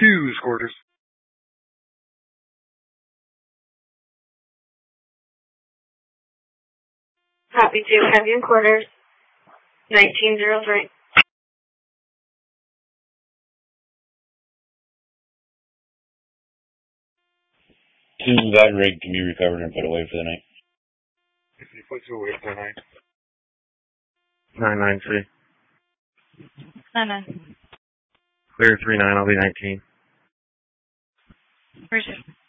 Two quarters. Copy 2, heavy in quarters. 1903. That rig can be recovered and put away for the night. If you put two away for the night. 99C. 99. Clear 39, I'll be 19. Where's it?